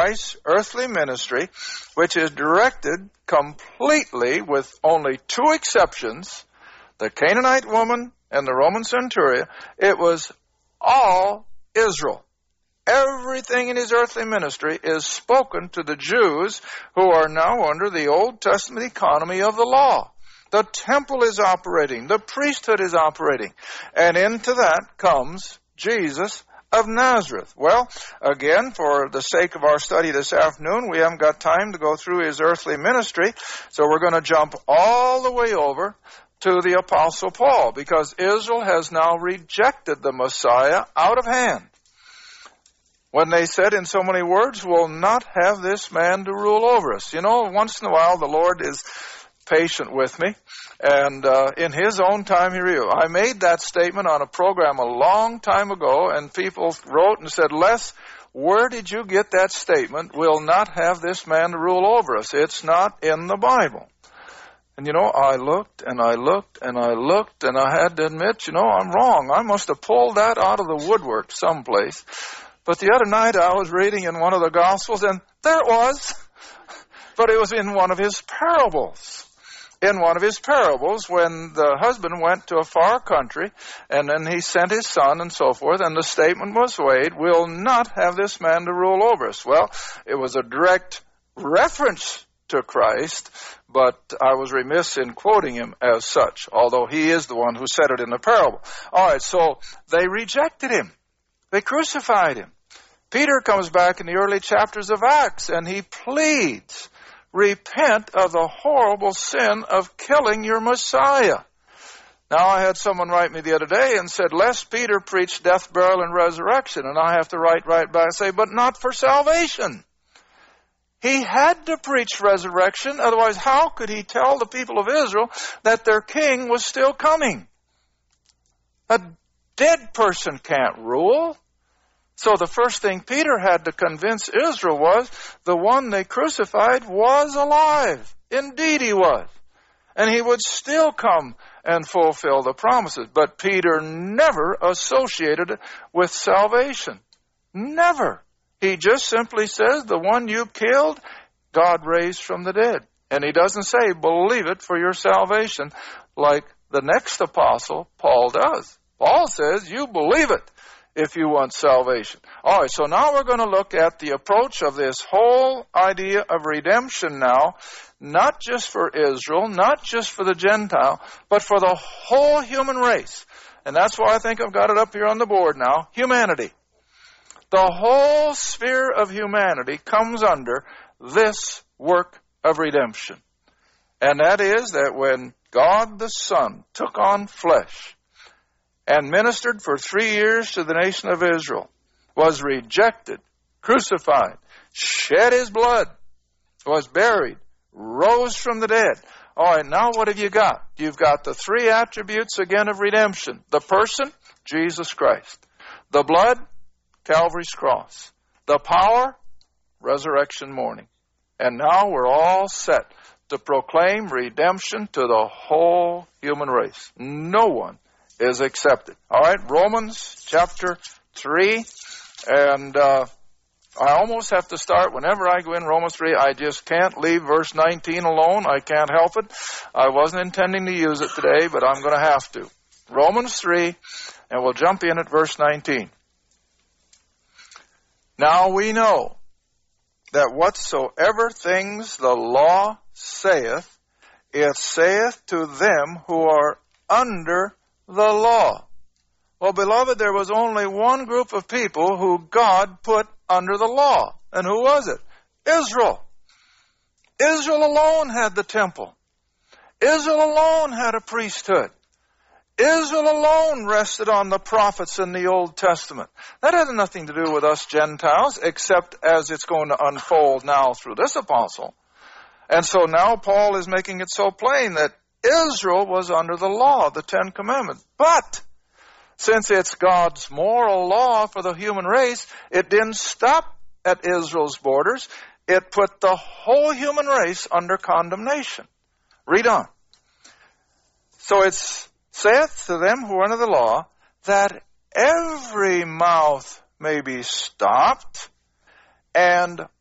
Christ's earthly ministry, which is directed completely, with only two exceptions, the Canaanite woman and the Roman centurion, it was all Israel. Everything in his earthly ministry is spoken to the Jews who are now under the Old Testament economy of the law. The temple is operating. The priesthood is operating. And into that comes Jesus of Nazareth. Well, again, for the sake of our study this afternoon, we haven't got time to go through his earthly ministry, so we're going to jump all the way over to the Apostle Paul, because Israel has now rejected the Messiah out of hand. When they said in so many words, we'll not have this man to rule over us. You know, once in a while the Lord is patient with me, and in his own time he revealed. I made that statement on a program a long time ago, and people wrote and said, Les, where did you get that statement, we'll not have this man to rule over us? It's not in the Bible. And you know, I looked and I looked and I looked, and I had to admit, you know, I'm wrong. I must have pulled that out of the woodwork someplace. But the other night I was reading in one of the Gospels, and there it was. But it was in one of his parables. In one of his parables, when the husband went to a far country, and then he sent his son and so forth, and the statement was made, we'll not have this man to rule over us. Well, it was a direct reference to Christ, but I was remiss in quoting him as such, although he is the one who said it in the parable. All right, so they rejected him. They crucified him. Peter comes back in the early chapters of Acts, and he pleads, repent of the horrible sin of killing your Messiah. Now, I had someone write me the other day and said, Les, Peter preached death, burial, and resurrection. And I have to write right back and say, but not for salvation. He had to preach resurrection, otherwise how could he tell the people of Israel that their king was still coming? A dead person can't rule. So the first thing Peter had to convince Israel was the one they crucified was alive. Indeed he was. And he would still come and fulfill the promises. But Peter never associated it with salvation. Never. He just simply says, the one you killed, God raised from the dead. And he doesn't say, believe it for your salvation, like the next apostle, Paul, does. Paul says, you believe it if you want salvation. All right, so now we're going to look at the approach of this whole idea of redemption now, not just for Israel, not just for the Gentile, but for the whole human race. And that's why I think I've got it up here on the board now, humanity. The whole sphere of humanity comes under this work of redemption. And that is that when God the Son took on flesh and ministered for 3 years to the nation of Israel, was rejected, crucified, shed his blood, was buried, rose from the dead. All right, now what have you got? You've got the three attributes again of redemption. The person, Jesus Christ. The blood, Calvary's cross. The power, resurrection morning. And now we're all set to proclaim redemption to the whole human race. No one is accepted. All right, Romans chapter 3. And I almost have to start, whenever I go in Romans 3, I just can't leave verse 19 alone. I can't help it. I wasn't intending to use it today, but I'm going to have to. Romans 3, and we'll jump in at verse 19. Now we know that whatsoever things the law saith, it saith to them who are under the law. Well, beloved, there was only one group of people who God put under the law. And who was it? Israel. Israel alone had the temple. Israel alone had a priesthood. Israel alone rested on the prophets in the Old Testament. That had nothing to do with us Gentiles, except as it's going to unfold now through this apostle. And so now Paul is making it so plain that Israel was under the law, the Ten Commandments. But since it's God's moral law for the human race, it didn't stop at Israel's borders. It put the whole human race under condemnation. Read on. So it saith to them who are under the law, that every mouth may be stopped, and